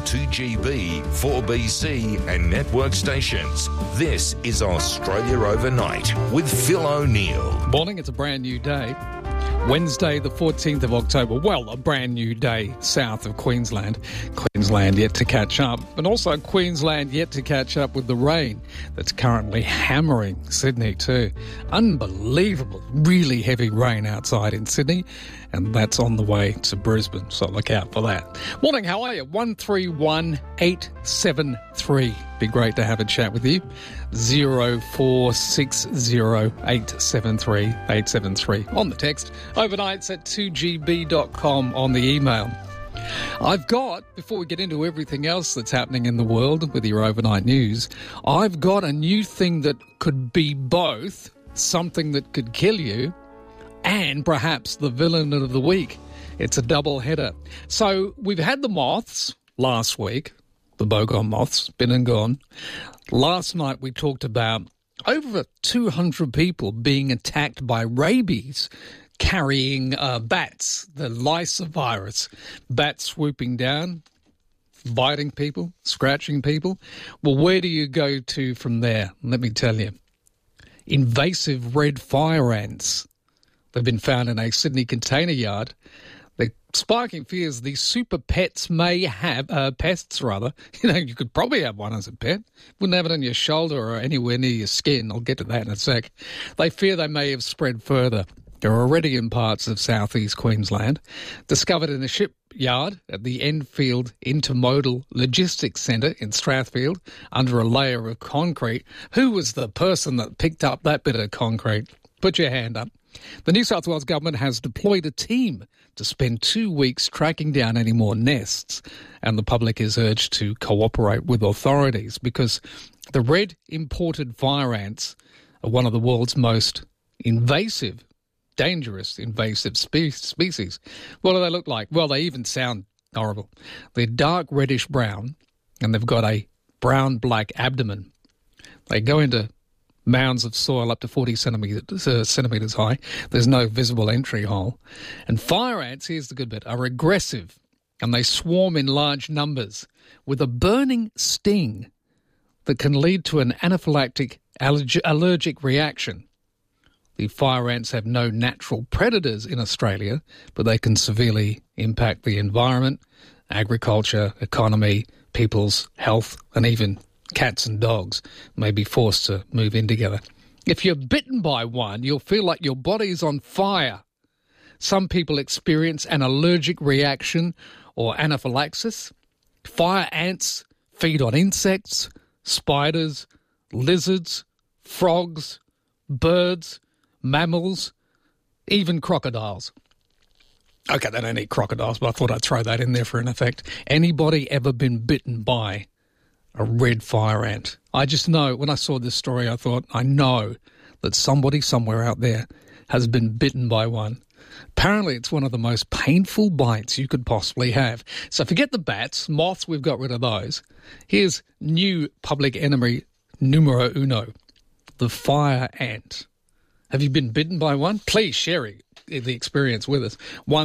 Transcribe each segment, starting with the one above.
2GB, 4BC and network stations. This is Australia Overnight with Phil O'Neill. Morning, it's a brand new day. Wednesday, the 14th of October. Well, a brand new day south of Queensland. Queensland yet to catch up. And also Queensland yet to catch up with the rain that's currently hammering Sydney too. Unbelievable, really heavy rain outside in Sydney. And that's on the way to Brisbane, so look out for that. Morning, how are you? 131873. Be great to have a chat with you. 0460873873 on the text. Overnights at 2gb.com on the email. I've got, before we get into everything else that's happening in the world with your overnight news, I've got a new thing that could be both something that could kill you and perhaps the villain of the week. It's a double header. So we've had the moths last week, the Bogon moths, been and gone. Last night we talked about over 200 people being attacked by rabies, carrying bats, the Lyssa virus. Bats swooping down, biting people, scratching people. Well, where do you go to from there? Let me tell you. Invasive red fire ants. They've been found in a Sydney container yard. They're sparking fears these super pets may have, pests rather. You know, you could probably have one as a pet. Wouldn't have it on your shoulder or anywhere near your skin. I'll get to that in a sec. They fear they may have spread further. They're already in parts of southeast Queensland. Discovered in a shipyard at the Enfield Intermodal Logistics Centre in Strathfield under a layer of concrete. Who was the person that picked up that bit of concrete? Put your hand up. The New South Wales government has deployed a team to spend 2 weeks tracking down any more nests, and the public is urged to cooperate with authorities because the red imported fire ants are one of the world's most invasive, dangerous invasive species. What do they look like? Well, they even sound horrible. They're dark reddish brown, and they've got a brown-black abdomen. They go into mounds of soil up to 40 centimetres high. There's no visible entry hole. And fire ants, here's the good bit, are aggressive, and they swarm in large numbers with a burning sting that can lead to an anaphylactic allergic reaction. The fire ants have no natural predators in Australia, but they can severely impact the environment, agriculture, economy, people's health, and even cats and dogs may be forced to move in together. If you're bitten by one, you'll feel like your body's on fire. Some people experience an allergic reaction or anaphylaxis. Fire ants feed on insects, spiders, lizards, frogs, birds, mammals, even crocodiles. Okay, they don't eat crocodiles, but I thought I'd throw that in there for an effect. Anybody ever been bitten by a red fire ant? I just know, when I saw this story, I thought, I know that somebody somewhere out there has been bitten by one. Apparently, it's one of the most painful bites you could possibly have. So forget the bats, moths, we've got rid of those. Here's new public enemy numero uno, the fire ant. Have you been bitten by one? Please share the experience with us.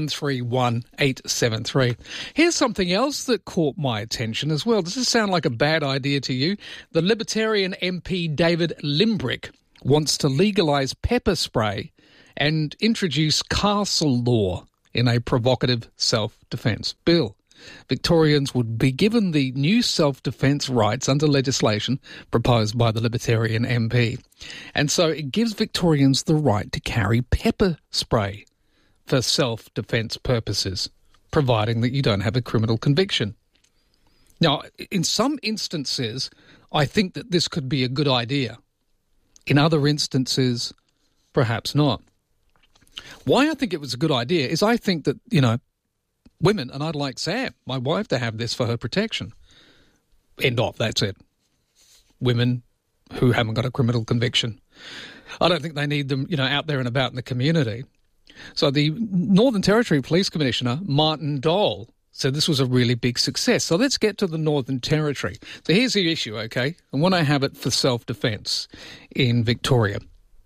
131873. Here's something else that caught my attention as well. Does this sound like a bad idea to you? The Libertarian MP David Limbrick wants to legalise pepper spray and introduce castle law in a provocative self-defence bill. Victorians would be given the new self-defence rights under legislation proposed by the Libertarian MP. And so it gives Victorians the right to carry pepper spray for self-defence purposes, providing that you don't have a criminal conviction. Now, in some instances, I think that this could be a good idea. In other instances, perhaps not. Why I think it was a good idea is I think that, women, and I'd like Sam, my wife, to have this for her protection. End of, that's it. Women who haven't got a criminal conviction. I don't think they need them, out there and about in the community. So the Northern Territory Police Commissioner, Martin Dole, said this was a really big success. So let's get to the Northern Territory. So here's the issue, okay? And when I have it for self-defence in Victoria,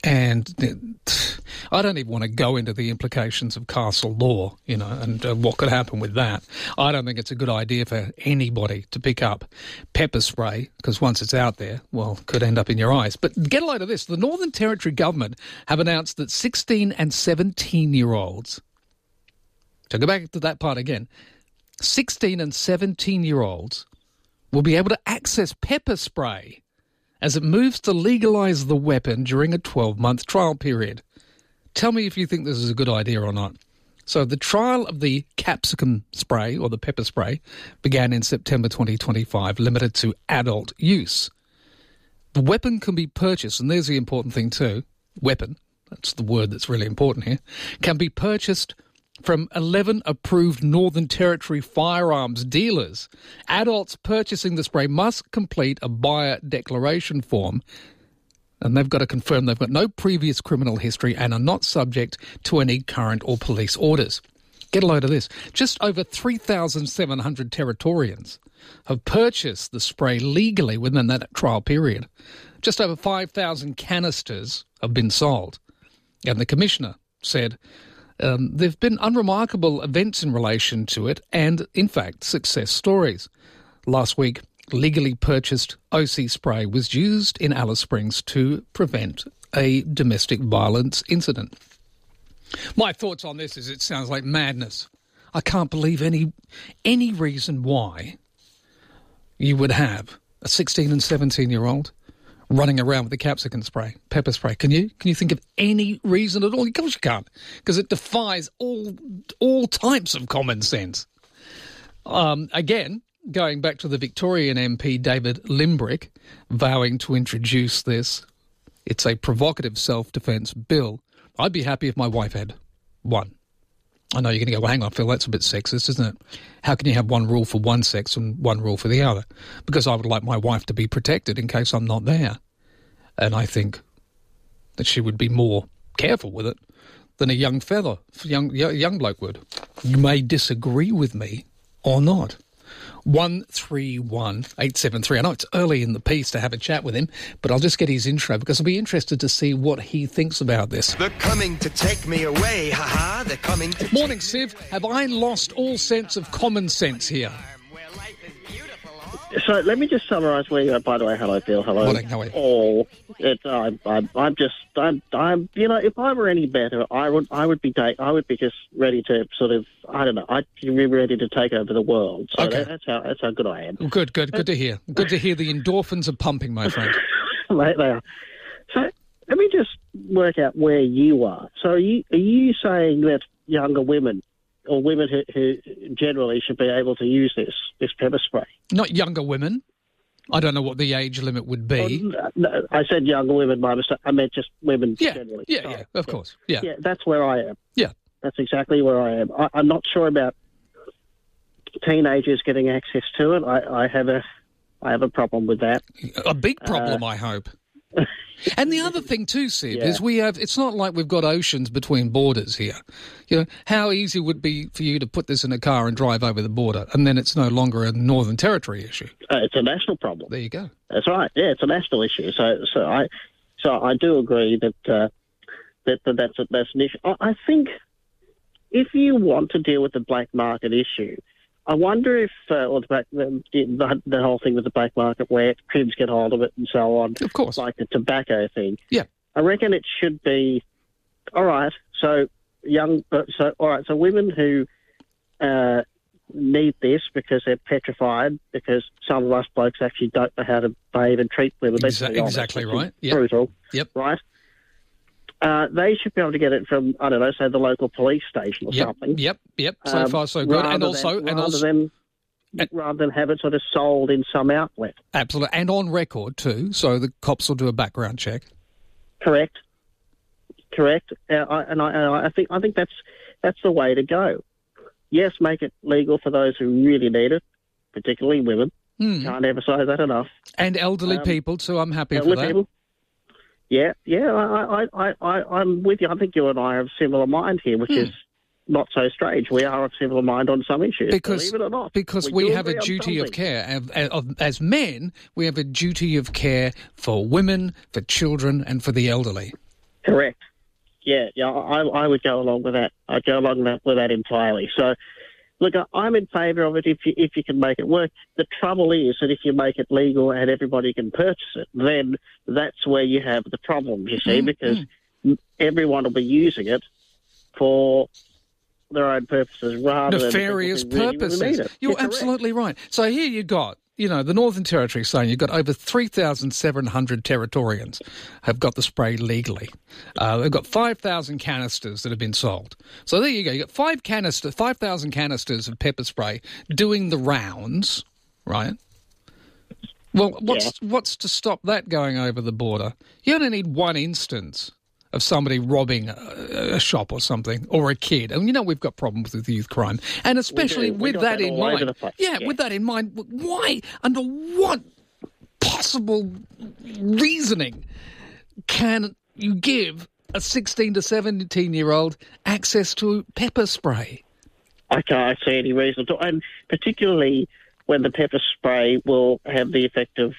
And I don't even want to go into the implications of castle law, and what could happen with that. I don't think it's a good idea for anybody to pick up pepper spray, because once it's out there, well, it could end up in your eyes. But get a load of this. The Northern Territory government have announced that 16 and 17-year-olds, so go back to that part again, 16 and 17-year-olds will be able to access pepper spray as it moves to legalise the weapon during a 12-month trial period. Tell me if you think this is a good idea or not. So the trial of the capsicum spray, or the pepper spray, began in September 2025, limited to adult use. The weapon can be purchased, and there's the important thing too, weapon, that's the word that's really important here, can be purchased from 11 approved Northern Territory firearms dealers. Adults purchasing the spray must complete a buyer declaration form, and they've got to confirm they've got no previous criminal history and are not subject to any current or police orders. Get a load of this. Just over 3,700 Territorians have purchased the spray legally within that trial period. Just over 5,000 canisters have been sold. And the Commissioner said there have been unremarkable events in relation to it and, in fact, success stories. Last week, legally purchased OC spray was used in Alice Springs to prevent a domestic violence incident. My thoughts on this is it sounds like madness. I can't believe any reason why you would have a 16 and 17-year-old running around with the capsicum spray, pepper spray. Can you think of any reason at all? Of course you can't, because it defies all types of common sense. Again, going back to the Victorian MP David Limbrick vowing to introduce this, it's a provocative self-defence bill. I'd be happy if my wife had one. I know you're going to go, well, hang on, Phil, that's a bit sexist, isn't it? How can you have one rule for one sex and one rule for the other? Because I would like my wife to be protected in case I'm not there. And I think that she would be more careful with it than a young fella, young bloke would. You may disagree with me or not. 131873. I know it's early in the piece to have a chat with him, but I'll just get his intro because I'll be interested to see what he thinks about this. They're coming to take me away, haha. They're coming to Morning, Siv. Have I lost all sense of common sense here? So let me just summarise where you are. By the way, hello, Phil. Hello. Morning, how are you? Oh, I'm if I were any better, I would be just ready to sort of, I don't know, I'd be ready to take over the world. So okay. that's how good I am. Good to hear. Good to hear the endorphins are pumping, my friend. Mate, they are. So let me just work out where you are. So are you saying that younger women or women who generally should be able to use this pepper spray? Not younger women. I don't know what the age limit would be. No, I said younger women by mistake. I meant just women generally. Yeah, of course. Yeah, that's where I am. Yeah. That's exactly where I am. I'm not sure about teenagers getting access to it. I have a problem with that. A big problem, I hope. And the other thing too, Sid, is it's not like we've got oceans between borders here. You know, how easy would it be for you to put this in a car and drive over the border, and then it's no longer a Northern Territory issue? It's a national problem. There you go. That's right. Yeah, it's a national issue. So I do agree that that's an issue. I think if you want to deal with the black market issue, I wonder if, the whole thing with the black market where cribs get hold of it and so on. Of course. Like the tobacco thing. Yeah. I reckon it should be, all right, so women who need this because they're petrified, because some of us blokes actually don't know how to behave and treat women. Exactly right. Yep. Brutal. Yep. Right? They should be able to get it from, I don't know, say the local police station or something. Yep. So far, so good. Rather than have it sort of sold in some outlet. Absolutely. And on record too, so the cops will do a background check. Correct. I think that's the way to go. Yes, make it legal for those who really need it, particularly women. Can't emphasise that enough. And elderly people too. I'm happy for that. People. Yeah. I'm with you. I think you and I are of similar mind here, which is not so strange. We are of similar mind on some issues, believe it or not. Because we have a duty of care. As men, we have a duty of care for women, for children, and for the elderly. Correct. Yeah, I would go along with that. I'd go along with that entirely. So, look, I'm in favour of it if you can make it work. The trouble is that if you make it legal and everybody can purchase it, then that's where you have the problem, you see, because everyone will be using it for their own purposes rather nefarious than really purposes. need it. You're absolutely right. So here you got, the Northern Territory saying you've got over 3,700 Territorians have got the spray legally. They've got 5,000 canisters that have been sold. So there you go. You've got 5,000 canisters of pepper spray doing the rounds, right? Well, what's to stop that going over the border? You only need one instance of somebody robbing a shop or something, or a kid. And we've got problems with youth crime. And especially with that in mind. With that in mind, why, under what possible reasoning can you give a 16 to 17-year-old access to pepper spray? I can't see any reason at all. And particularly when the pepper spray will have the effect of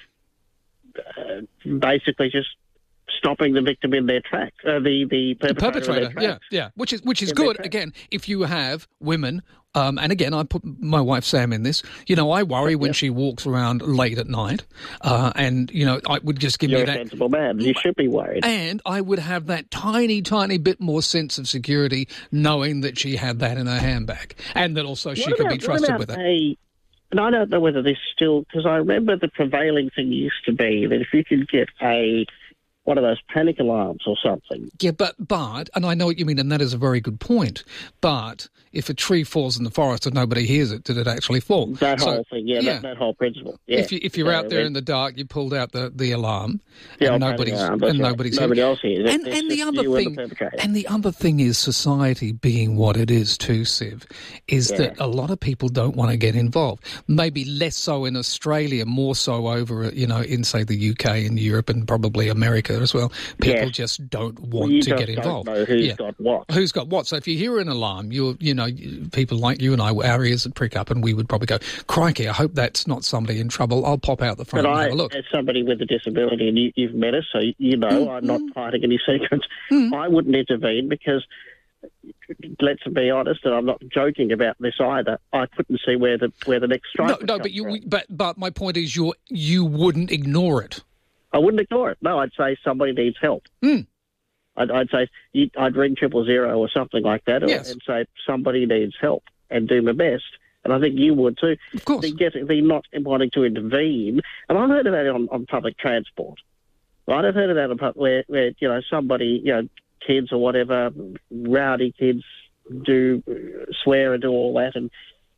basically just stopping the victim in their track, the perpetrator. Yeah, which is good. Again, if you have women, and again, I put my wife Sam in this. I worry when she walks around late at night, and I would just give me that. You're a sensible man. You should be worried. And I would have that tiny bit more sense of security, knowing that she had that in her handbag, and that also she could be trusted with it. And I don't know whether this still, because I remember the prevailing thing used to be that if you could get one of those panic alarms or something. Yeah, but, and I know what you mean, and that is a very good point, but if a tree falls in the forest and nobody hears it, did it actually fall? That whole thing, that whole principle. Yeah. If you're out there in the dark, you pulled out the alarm, and nobody else hears it. And the other thing is society being what it is too, Siv, is that a lot of people don't want to get involved. Maybe less so in Australia, more so over, in, say, the UK and Europe and probably America as well. People just don't want to get involved. Don't know who's got what. Who's got what. So if you hear an alarm, people like you and I, our ears would prick up and we would probably go, crikey, I hope that's not somebody in trouble. I'll pop out the front and have a look. As somebody with a disability, and you've met us, so I'm not hiding any secrets, I wouldn't intervene because, let's be honest, and I'm not joking about this either, I couldn't see where the next strike but my point is you wouldn't ignore it. I wouldn't ignore it. No, I'd say somebody needs help. I'd say I'd ring 000 or something like that, and say somebody needs help, and do my best. And I think you would too. Of course. They're not wanting to intervene. And I've heard of that on public transport. Right? I've heard of that where somebody, kids or whatever, rowdy kids do swear and do all that, and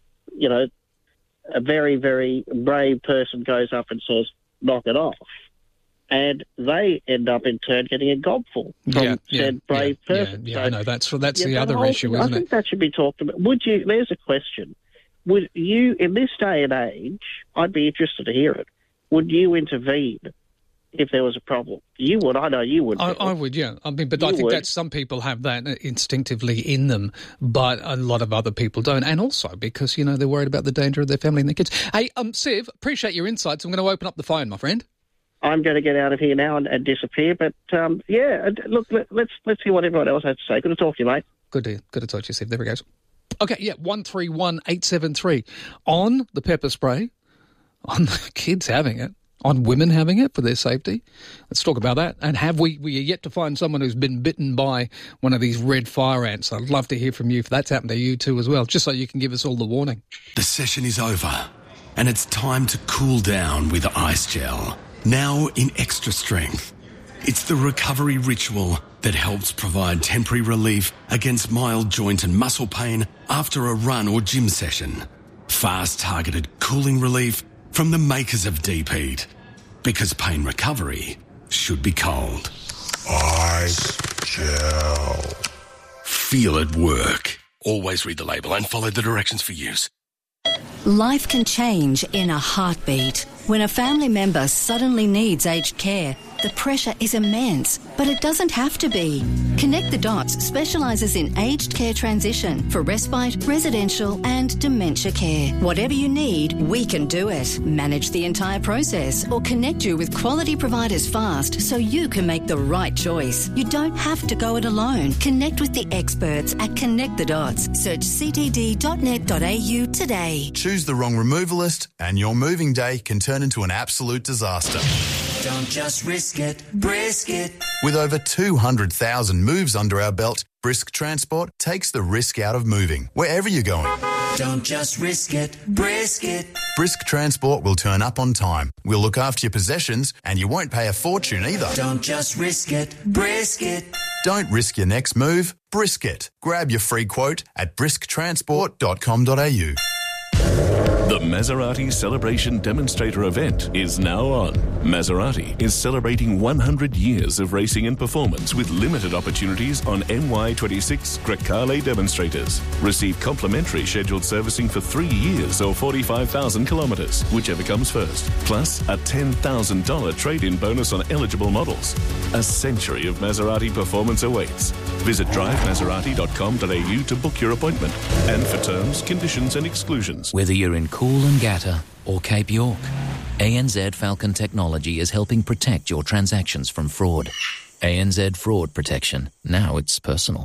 a very, very brave person goes up and says, "Knock it off." And they end up in turn getting a gobful from said brave person. Yeah, I know. That's the other issue, isn't it? I think that should be talked about. There's a question. Would you, in this day and age, I'd be interested to hear it, would you intervene if there was a problem? You would. I know you would. I would, yeah. I mean, but I think that some people have that instinctively in them, but a lot of other people don't. And also because, they're worried about the danger of their family and their kids. Hey, Siv, appreciate your insights. I'm going to open up the phone, my friend. I'm going to get out of here now and disappear. But, look, let's hear what everyone else has to say. Good to talk to you, mate. Good to talk to you, Steve. There we go. Okay, 131873. On the pepper spray, on the kids having it, on women having it for their safety. Let's talk about that. And have we yet to find someone who's been bitten by one of these red fire ants? I'd love to hear from you if that's happened to you too as well, just so you can give us all the warning. The session is over, and it's time to cool down with Ice Gel. Now in extra strength. It's the recovery ritual that helps provide temporary relief against mild joint and muscle pain after a run or gym session. Fast targeted cooling relief from the makers of Deep Heat. Because pain recovery should be cold. Ice Gel. Feel it work. Always read the label and follow the directions for use. Life can change in a heartbeat. When a family member suddenly needs aged care, The pressure is immense, but it doesn't have to be. Connect the Dots specialises in aged care transition for respite, residential and dementia care. Whatever you need, we can do it. Manage the entire process or connect you with quality providers fast so you can make the right choice. You don't have to go it alone. Connect with the experts at Connect the Dots. Search ctd.net.au today. Choose the wrong removalist and your moving day can turn into an absolute disaster. Don't just risk it, brisk it. With over 200,000 moves under our belt, Brisk Transport takes the risk out of moving, wherever you're going. Don't just risk it, brisk it. Brisk Transport will turn up on time. We'll look after your possessions and you won't pay a fortune either. Don't just risk it, brisk it. Don't risk your next move, brisk it. Grab your free quote at brisktransport.com.au. The Maserati Celebration Demonstrator event is now on. Maserati is celebrating 100 years of racing and performance with limited opportunities on MY26 Grecale demonstrators. Receive complimentary scheduled servicing for 3 years or 45,000 kilometres, whichever comes first. Plus a $10,000 trade-in bonus on eligible models. A century of Maserati performance awaits. Visit drivemaserati.com.au to book your appointment. And for terms, conditions and exclusions. Whether you're in Coolangatta or Cape York, ANZ Falcon Technology is helping protect your transactions from fraud. ANZ Fraud Protection. Now it's personal.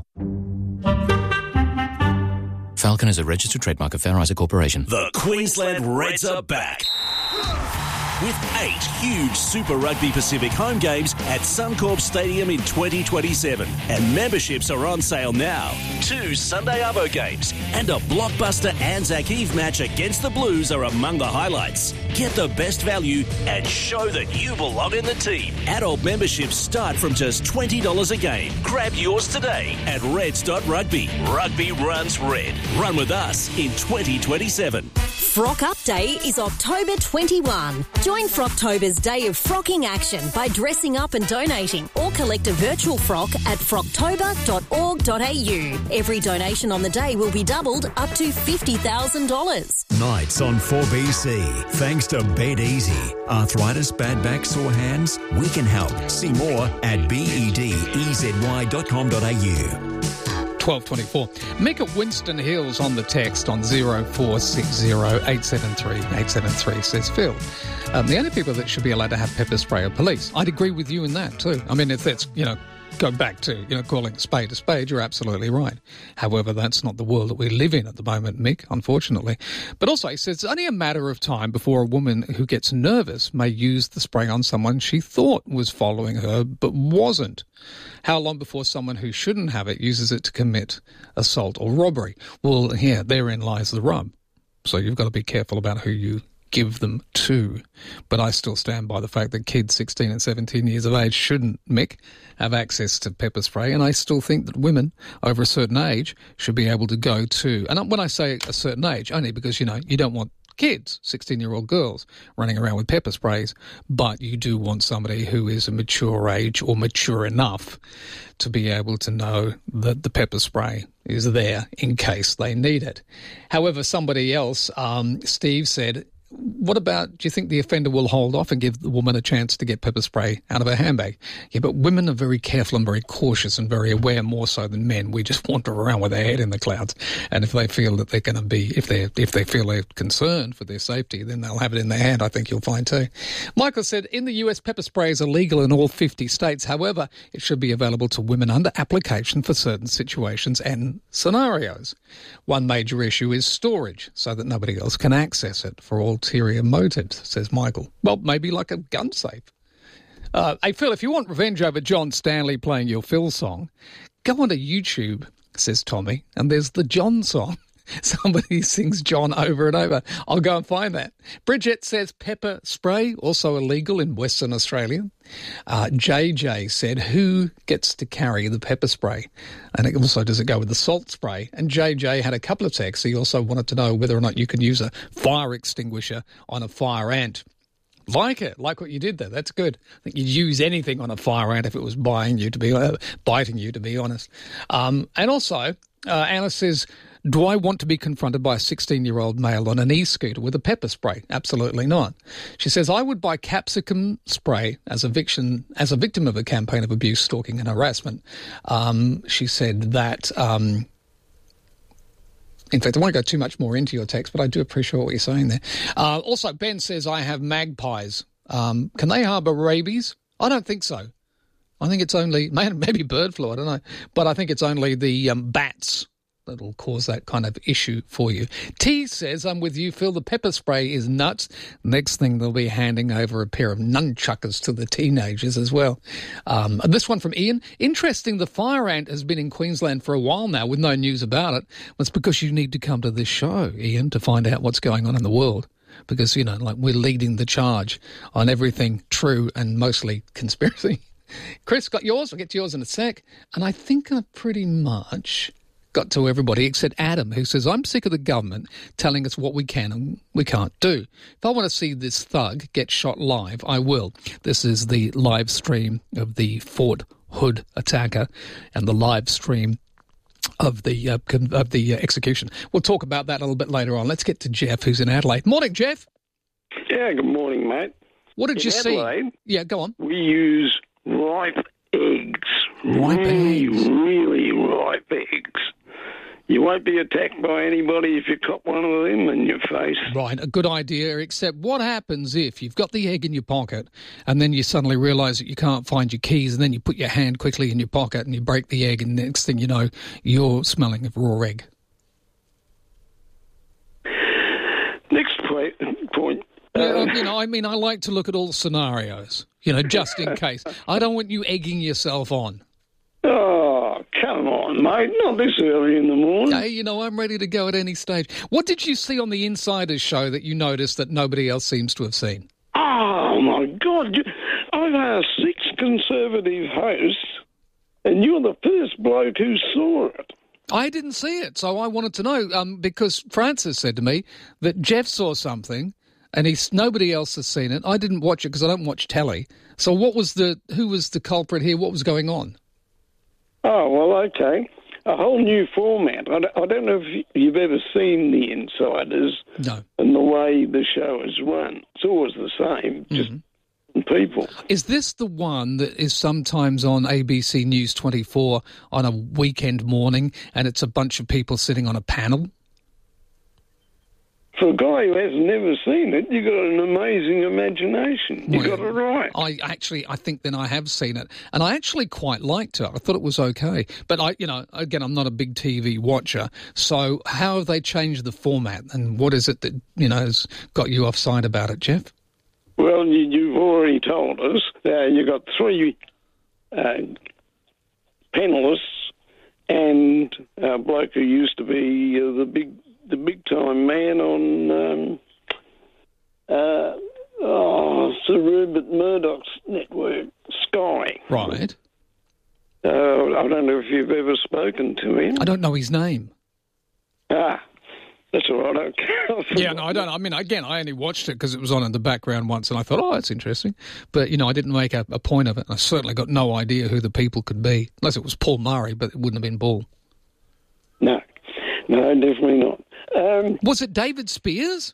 Falcon is a registered trademark of Fair Isaac Corporation. The Queensland Reds are back. With 8 huge Super Rugby Pacific home games at Suncorp Stadium in 2027. And memberships are on sale now. 2 Sunday Arvo games and a blockbuster Anzac Eve match against the Blues are among the highlights. Get the best value and show that you belong in the team. Adult memberships start from just $20 a game. Grab yours today at reds.rugby. Rugby runs red. Run with us in 2027. Frock Up Day is October 21. Join Frocktober's day of frocking action by dressing up and donating, or collect a virtual frock at frocktober.org.au. Every donation on the day will be doubled up to $50,000. Nights on 4BC. Thanks to Bed Easy. Arthritis, bad back, sore hands? We can help. See more at bedezy.com.au. 12:24. Mick at Winston Hills on the text on 0460 873 873 says, Phil, the only people that should be allowed to have pepper spray are police. I'd agree with you in that too. I mean, if that's, go back to, calling a spade, you're absolutely right. However, that's not the world that we live in at the moment, Mick, unfortunately. But also, he says, it's only a matter of time before a woman who gets nervous may use the spray on someone she thought was following her but wasn't. How long before someone who shouldn't have it uses it to commit assault or robbery? Well, here, therein lies the rub. So you've got to be careful about who you give them to. But I still stand by the fact that kids 16 and 17 years of age shouldn't, Mick, have access to pepper spray. And I still think that women over a certain age should be able to go to, and when I say a certain age, only because, you don't want kids, 16-year-old girls, running around with pepper sprays, but you do want somebody who is a mature age or mature enough to be able to know that the pepper spray is there in case they need it. However, somebody else, Steve, said, what about, do you think the offender will hold off and give the woman a chance to get pepper spray out of her handbag? Yeah, but women are very careful and very cautious and very aware, more so than men. We just wander around with their head in the clouds. And if they feel that they're going to be, if they feel they're concerned for their safety, then they'll have it in their hand, I think you'll find too. Michael said, in the US, pepper spray is illegal in all 50 states. However, it should be available to women under application for certain situations and scenarios. One major issue is storage, so that nobody else can access it for ulterior motives, says Michael. Well, maybe like a gun safe. Hey, Phil, if you want revenge over John Stanley playing your Phil song, go onto YouTube, says Tommy, and there's the John song. Somebody sings John over and over. I'll go and find that. Bridget says pepper spray, also illegal in Western Australia. JJ said, who gets to carry the pepper spray? And it also, does it go with the salt spray? And JJ had a couple of texts. He also wanted to know whether or not you can use a fire extinguisher on a fire ant. Like what you did there. That's good. I think you'd use anything on a fire ant if it was biting you, to be honest. And also, Anna says, Do I want to be confronted by a 16-year-old male on an e-scooter with a pepper spray? Absolutely not. She says, I would buy capsicum spray as a victim of a campaign of abuse, stalking and harassment. She said that... in fact, I won't go too much more into your text, but I do appreciate what you're saying there. Also, Ben says, I have magpies. Can they harbour rabies? I don't think so. I think it's only, maybe bird flu, I don't know. But I think it's only the bats that'll cause that kind of issue for you. T says, I'm with you, Phil. The pepper spray is nuts. Next thing, they'll be handing over a pair of nunchuckers to the teenagers as well. This one from Ian. Interesting, the fire ant has been in Queensland for a while now with no news about it. Well, it's because you need to come to this show, Ian, to find out what's going on in the world. Because, you know, like we're leading the charge on everything true and mostly conspiracy. Chris, got yours? I'll get to yours in a sec. And I think I've pretty much got to everybody except Adam, who says, I'm sick of the government telling us what we can and we can't do. If I want to see this thug get shot live, I will. This is the live stream of the Fort Hood attacker and the live stream of the execution. We'll talk about that a little bit later on. Let's get to Jeff, who's in Adelaide. Morning, Jeff. Yeah, good morning, mate. What did you Adelaide, see? Yeah, go on. We use ripe eggs. Ripe eggs? Really ripe eggs. You won't be attacked by anybody if you cop one of them in your face. Right, a good idea, except what happens if you've got the egg in your pocket and then you suddenly realise that you can't find your keys and then you put your hand quickly in your pocket and you break the egg and next thing you know, you're smelling of raw egg? Next point. You know, I mean, I like to look at all scenarios, you know, just in case. I don't want you egging yourself on. Oh, come on, mate. Not this early in the morning. Hey, you know, I'm ready to go at any stage. What did you see on the Insiders show that you noticed that nobody else seems to have seen? Oh, my God. I've asked 6 Conservative hosts, and you're the first bloke who saw it. I didn't see it, so I wanted to know, because Francis said to me that Jeff saw something and nobody else has seen it. I didn't watch it because I don't watch telly. So who was the culprit here? What was going on? Oh, well, okay. A whole new format. I don't know if you've ever seen The Insiders. No. And the way the show is run. It's always the same, just people. Is this the one that is sometimes on ABC News 24 on a weekend morning and it's a bunch of people sitting on a panel? For a guy who has never seen it, you've got an amazing imagination. You got it right. I think then I have seen it. And I actually quite liked it. I thought it was okay. But, again, I'm not a big TV watcher. So how have they changed the format? And what is it that, has got you offside about it, Jeff? Well, you've already told us. You've got 3 panellists and a bloke who used to be the big time man on Sir Rupert Murdoch's network, Sky. Right. I don't know if you've ever spoken to him. I don't know his name. That's all right. Yeah, no, I don't. I mean, again, I only watched it because it was on in the background once, and I thought, that's interesting. But, I didn't make a point of it. I certainly got no idea who the people could be, unless it was Paul Murray, but it wouldn't have been Paul. No, definitely not. Was it David Spears?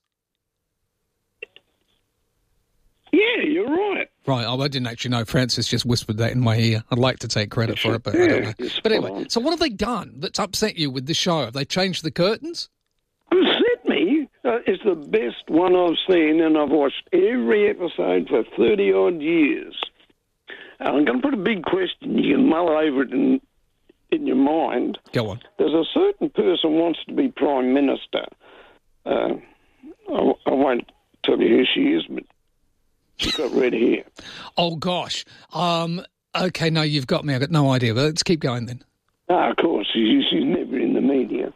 Yeah, you're right. Right, I didn't actually know. Francis just whispered that in my ear. I'd like to take credit for it, but I don't know. But anyway, so what have they done that's upset you with the show? Have they changed the curtains? Upset me? It's the best one I've seen, and I've watched every episode for 30-odd years. I'm going to put a big question. You can mull over it in your mind. Go on. There's a certain person wants to be Prime Minister. I won't tell you who she is, but she's got red hair. Oh, gosh. Okay, no, you've got me. I've got no idea, but let's keep going then. Of course. She's never in the media.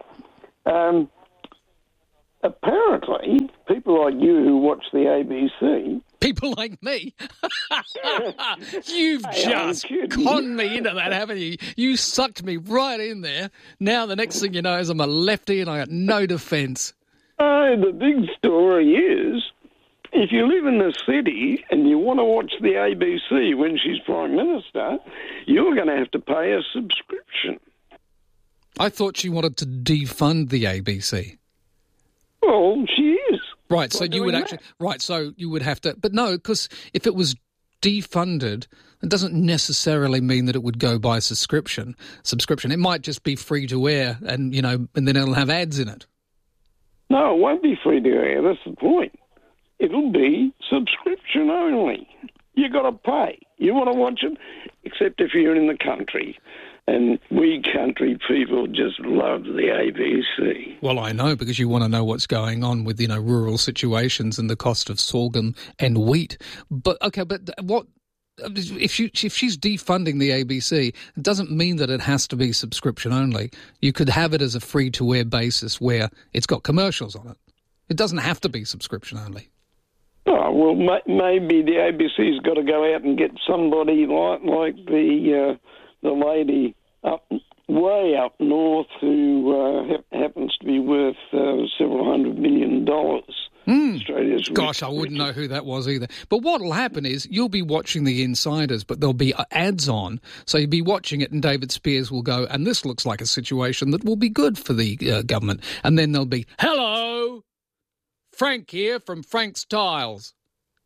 Apparently, people like you who watch the ABC... People like me? You've just conned me into that, haven't you? You sucked me right in there. Now the next thing you know is I'm a lefty and I got no defence. The big story is, if you live in the city and you want to watch the ABC when she's Prime Minister, you're going to have to pay a subscription. I thought she wanted to defund the ABC. Well, she is. Right, so you would actually... Right, so you would have to... But no, because if it was defunded, it doesn't necessarily mean that it would go by subscription. It might just be free to air and, and then it'll have ads in it. No, it won't be free to air. That's the point. It'll be subscription only. You got to pay. You want to watch it? Except if you're in the country. And we country people just love the ABC. Well, I know, because you want to know what's going on with, rural situations and the cost of sorghum and wheat. But, okay, but what... If she's defunding the ABC, it doesn't mean that it has to be subscription only. You could have it as a free-to-air basis where it's got commercials on it. It doesn't have to be subscription only. Oh, well, maybe the ABC's got to go out and get somebody like the lady way up north who happens to be worth several $100 million. Australia's Gosh, I wouldn't know who that was either. But what will happen is you'll be watching The Insiders, but there'll be ads on. So you'll be watching it and David Spears will go, and this looks like a situation that will be good for the government. And then there'll be, hello, Frank here from Frank's Tiles.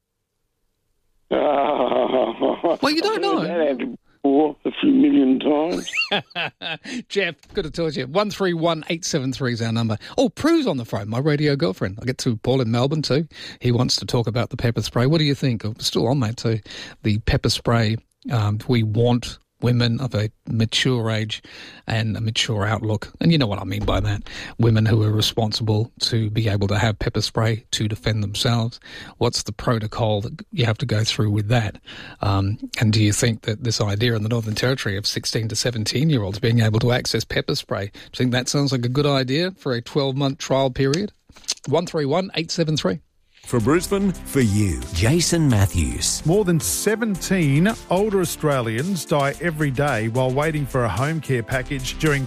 Well, you don't know. A few million times. Jeff, good to talk to you. 131873 is our number. Oh, Prue's on the phone, my radio girlfriend. I get to Paul in Melbourne too. He wants to talk about the pepper spray. What do you think? I'm still on that too. The pepper spray. We want women of a mature age and a mature outlook. And you know what I mean by that. Women who are responsible to be able to have pepper spray to defend themselves. What's the protocol that you have to go through with that? And do you think that this idea in the Northern Territory of 16 to 17-year-olds being able to access pepper spray, do you think that sounds like a good idea for a 12-month trial period? 131873. For Brisbane, for you, Jason Matthews. More than 17 older Australians die every day while waiting for a home care package during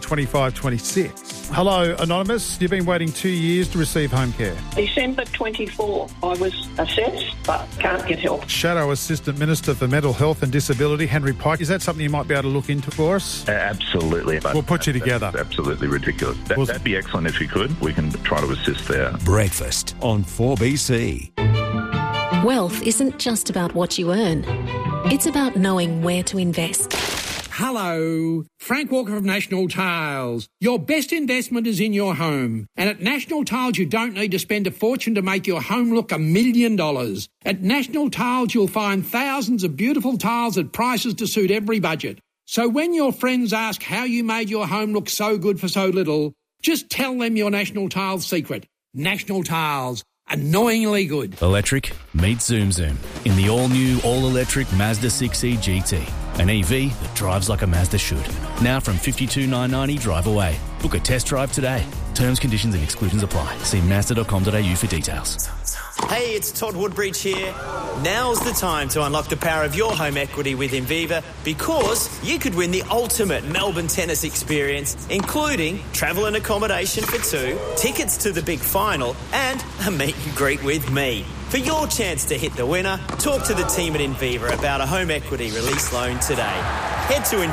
25-26. Hello, Anonymous. You've been waiting 2 years to receive home care. December 24, I was assessed but can't get help. Shadow Assistant Minister for Mental Health and Disability, Henry Pike. Is that something you might be able to look into for us? Absolutely. We'll put you together. That's absolutely ridiculous. That'd be excellent if you could. We can try to assist there. Breakfast on 4BC. Wealth isn't just about what you earn. It's about knowing where to invest. Hello, Frank Walker of National Tiles. Your best investment is in your home. And at National Tiles, you don't need to spend a fortune to make your home look $1 million. At National Tiles, you'll find thousands of beautiful tiles at prices to suit every budget. So when your friends ask how you made your home look so good for so little, just tell them your National Tiles secret. National Tiles. Annoyingly good. Electric, meet Zoom Zoom in the all-new, all-electric Mazda 6e GT. An EV that drives like a Mazda should. Now from $52,990 drive away. Book a test drive today. Terms, conditions and exclusions apply. See Mazda.com.au for details. Hey, it's Todd Woodbridge here. Now's the time to unlock the power of your home equity with Inviva, because you could win the ultimate Melbourne tennis experience, including travel and accommodation for two, tickets to the big final, and a meet and greet with me. For your chance to hit the winner, talk to the team at Inviva about a home equity release loan today. Head to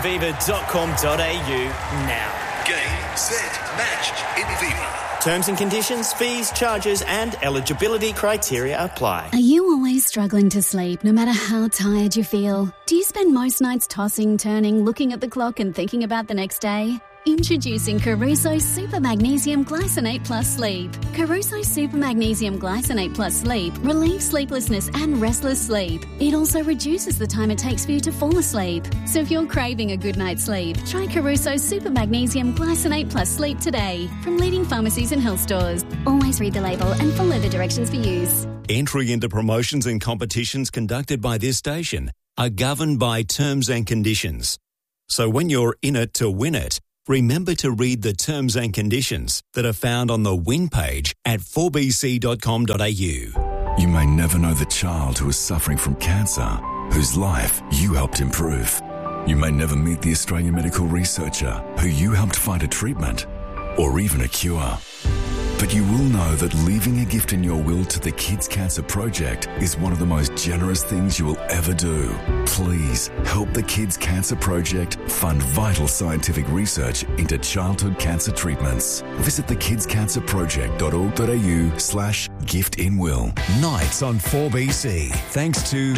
inviva.com.au now. Game, set, match, Inviva. Terms and conditions, fees, charges and eligibility criteria apply. Are you always struggling to sleep no matter how tired you feel? Do you spend most nights tossing, turning, looking at the clock and thinking about the next day? Introducing Caruso Super Magnesium Glycinate Plus Sleep. Caruso Super Magnesium Glycinate Plus Sleep relieves sleeplessness and restless sleep. It also reduces the time it takes for you to fall asleep. So if you're craving a good night's sleep, try Caruso Super Magnesium Glycinate Plus Sleep today from leading pharmacies and health stores. Always read the label and follow the directions for use. Entry into promotions and competitions conducted by this station are governed by terms and conditions. So when you're in it to win it, remember to read the terms and conditions that are found on the win page at 4bc.com.au. You may never know the child who is suffering from cancer, whose life you helped improve. You may never meet the Australian medical researcher who you helped find a treatment or even a cure. But you will know that leaving a gift in your will to the Kids Cancer Project is one of the most generous things you will ever do. Please help the Kids Cancer Project fund vital scientific research into childhood cancer treatments. Visit thekidscancerproject.org.au/giftinwill. Nights on 4BC, thanks to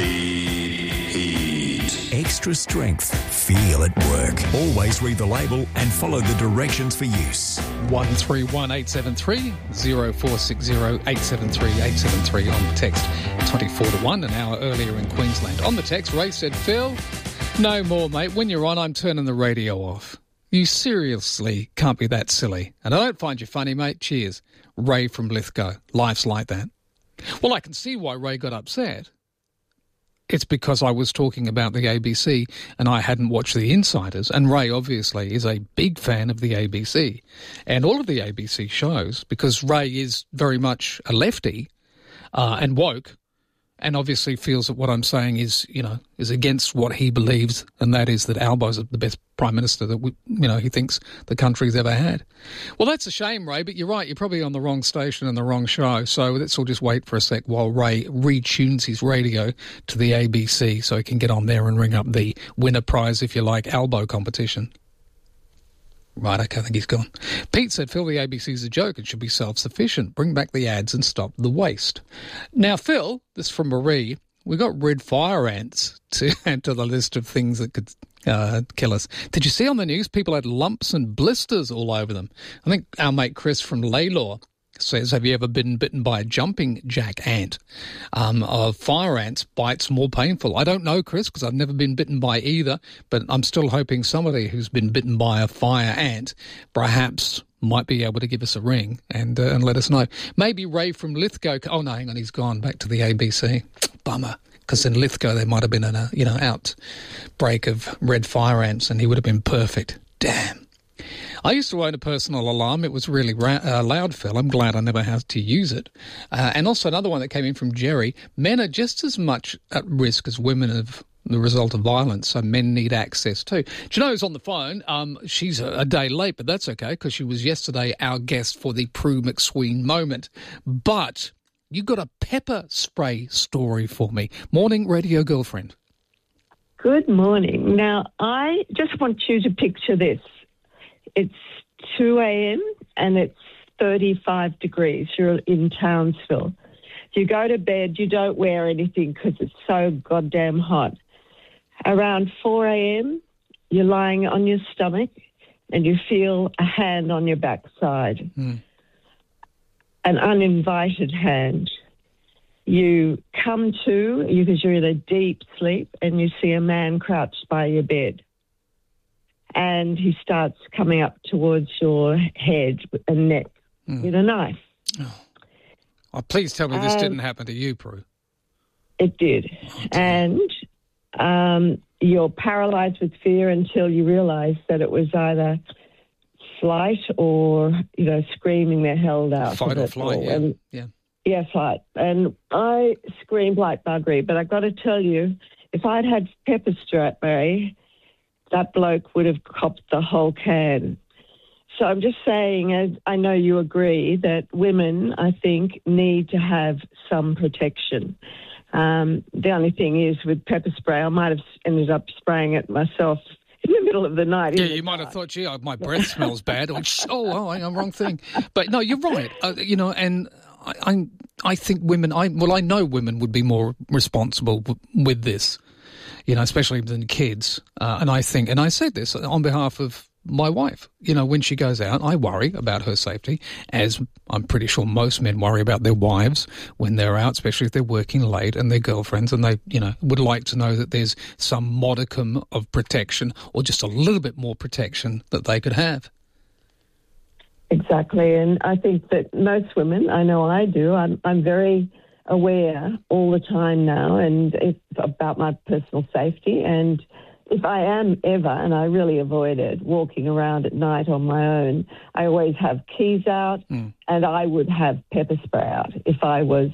Extra Strength. Feel at work. Always read the label and follow the directions for use. 131873 0460 873 873 on the text. 24 to 1, an hour earlier in Queensland. On the text, Ray said, Phil, no more, mate. When you're on, I'm turning the radio off. You seriously can't be that silly. And I don't find you funny, mate. Cheers. Ray from Lithgow. Life's like that. Well, I can see why Ray got upset. It's because I was talking about the ABC and I hadn't watched The Insiders. And Ray, obviously, is a big fan of the ABC and all of the ABC shows because Ray is very much a lefty and woke and obviously feels that what I'm saying is, is against what he believes, and that is that Albo's the best Prime Minister that, he thinks the country's ever had. Well, that's a shame, Ray, but you're right. You're probably on the wrong station and the wrong show. So let's all just wait for a sec while Ray retunes his radio to the ABC so he can get on there and ring up the winner prize, if you like, Albo competition. Right, okay, I think he's gone. Pete said, Phil, the ABC's a joke. It should be self-sufficient. Bring back the ads and stop the waste. Now, Phil, this is from Marie, we got red fire ants to add to the list of things that could kill us. Did you see on the news people had lumps and blisters all over them? I think our mate Chris from Laylaw says, have you ever been bitten by a jumping jack ant? Fire ants bites more painful. I don't know, Chris, because I've never been bitten by either, but I'm still hoping somebody who's been bitten by a fire ant perhaps might be able to give us a ring and let us know. Maybe Ray from Lithgow. Oh, no, hang on, he's gone back to the ABC. Bummer, because in Lithgow there might have been an outbreak of red fire ants and he would have been perfect. Damn. I used to own a personal alarm. It was really loud, Phil. I'm glad I never had to use it. And also another one that came in from Jerry. Men are just as much at risk as women of the result of violence, so men need access too. Do you know who's on the phone? She's a day late, but that's okay because she was yesterday our guest for the Prue McSween moment. But you got a pepper spray story for me. Morning, radio girlfriend. Good morning. Now, I just want you to picture this. It's 2 a.m. and it's 35 degrees. You're in Townsville. You go to bed, you don't wear anything because it's so goddamn hot. Around 4 a.m., you're lying on your stomach and you feel a hand on your backside, an uninvited hand. You come to, because you're in a deep sleep, and you see a man crouched by your bed. And he starts coming up towards your head and neck with a knife. Oh, please tell me this didn't happen to you, Prue. It did. And you're paralysed with fear until you realise that it was either flight or, screaming their hell out. Fight or flight, yeah. Yeah, flight. And I screamed like buggery, but I got to tell you, if I'd had pepper spray, that bloke would have copped the whole can. So I'm just saying, as I know you agree, that women, I think, need to have some protection. The only thing is with pepper spray, I might have ended up spraying it myself in the middle of the night. Yeah, you might have thought, gee, my breath smells bad. I'm wrong thing. But no, you're right. And I think women, I know women would be more responsible with this, especially than kids. And I said this on behalf of my wife. When she goes out, I worry about her safety, as I'm pretty sure most men worry about their wives when they're out, especially if they're working late and their girlfriends, and they, would like to know that there's some modicum of protection or just a little bit more protection that they could have. Exactly, and I think that most women, I know I do, I'm very aware all the time now, and it's about my personal safety. And if I am ever, and I really avoid it, walking around at night on my own, I always have keys out, and I would have pepper spray out if I was